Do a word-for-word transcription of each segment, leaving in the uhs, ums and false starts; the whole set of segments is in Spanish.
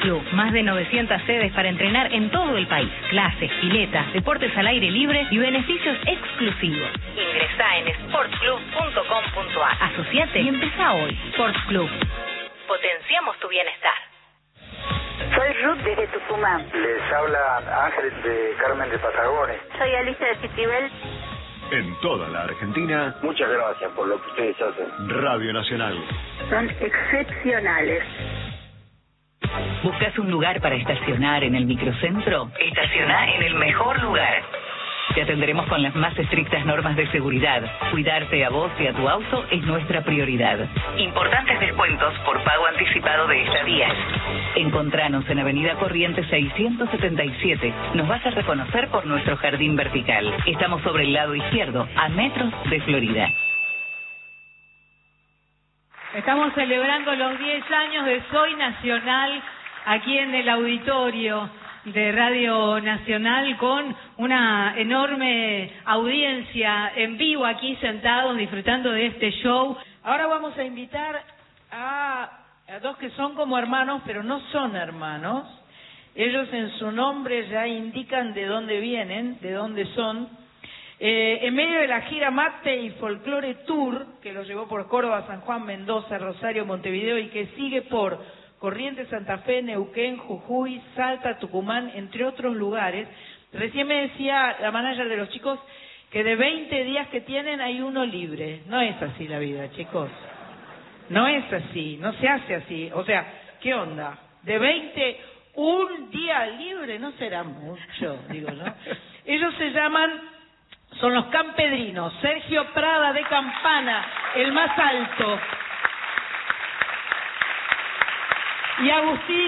Club. Más de novecientas sedes para entrenar en todo el país. Clases, piletas, deportes al aire libre y beneficios exclusivos. Ingresá en sports club punto com punto a r. Asociate y empezá hoy. Sports Club. Potenciamos tu bienestar. Soy Ruth desde Tucumán. Les habla Ángel de Carmen de Patagones. Soy Alicia de Citibel. En toda la Argentina. Muchas gracias por lo que ustedes hacen. Radio Nacional. Son excepcionales. ¿Buscas un lugar para estacionar en el microcentro? Estacioná en el mejor lugar. Te atenderemos con las más estrictas normas de seguridad. Cuidarte a vos y a tu auto es nuestra prioridad. Importantes descuentos por pago anticipado de estadías. Encontranos en Avenida Corrientes seiscientos setenta y siete. Nos vas a reconocer por nuestro jardín vertical. Estamos sobre el lado izquierdo, a metros de Florida. Estamos celebrando los diez años de Soy Nacional aquí en el auditorio de Radio Nacional con una enorme audiencia en vivo aquí sentados disfrutando de este show. Ahora vamos a invitar a, a dos que son como hermanos, pero no son hermanos. Ellos en su nombre ya indican de dónde vienen, de dónde son. Eh, en medio de la gira Mate y Folklore Tour, que los llevó por Córdoba, San Juan, Mendoza, Rosario, Montevideo y que sigue por Corrientes, Santa Fe, Neuquén, Jujuy, Salta, Tucumán, entre otros lugares. Recién me decía la manager de los chicos que de veinte días que tienen hay uno libre. No es así la vida, chicos. No es así, no se hace así. O sea, ¿qué onda? De veinte, un día libre no será mucho, digo, ¿no? Ellos se llaman, son los Campedrinos. Sergio Prada de Campana, el más alto. Y Agustín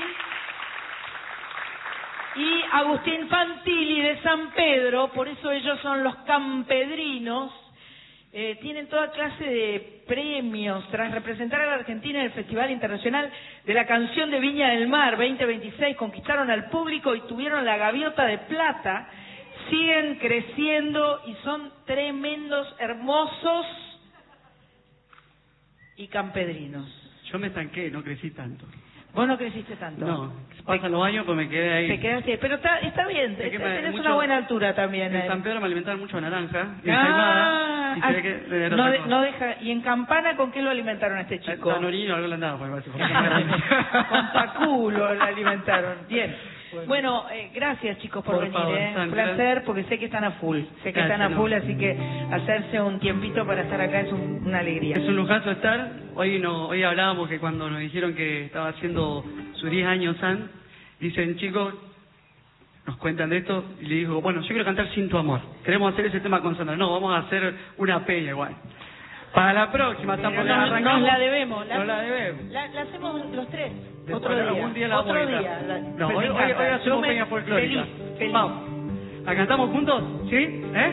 y Agustín Fantilli de San Pedro, por eso ellos son los Campedrinos. Eh, tienen toda clase de premios tras representar a la Argentina en el Festival Internacional de la Canción de Viña del Mar veinte veintiséis. Conquistaron al público y tuvieron la gaviota de plata. Siguen creciendo y son tremendos, hermosos y campedrinos. Yo me estanqué, no crecí tanto. Vos no creciste tanto. No, pasan los años, pues me quedé ahí. Te quedaste, pero está, está bien, es que me, tenés mucho, una buena altura también. En eh. San Pedro me alimentaron mucho naranja, Ah, y ah, se ve que de no, de, no deja. ¿Y en Campana con qué lo alimentaron a este chico? Tanorino, algo le andaba, pues, con taculo lo alimentaron. Bien. Bueno, bueno eh, gracias chicos por, por venir, favor, eh. un placer, porque sé que están a full, sé que gracias, están a full, no. Así que hacerse un tiempito para estar acá es un, una alegría. Es un lujazo estar. Hoy no, hoy hablábamos que cuando nos dijeron que estaba haciendo sus diez años San, dicen chicos, nos cuentan de esto, y le digo, bueno, yo quiero cantar Sin tu amor, queremos hacer ese tema con Sandra, no, vamos a hacer una peña igual. Para la próxima, tampoco nos, arrancamos. Nos la debemos. La, nos la debemos. La, la hacemos los tres. Después, otro día. Algún día la otro día. La, no, hoy, hoy, hoy hacemos peña folclórica. Feliz, feliz. Vamos. ¿La cantamos juntos? ¿Sí? ¿Eh?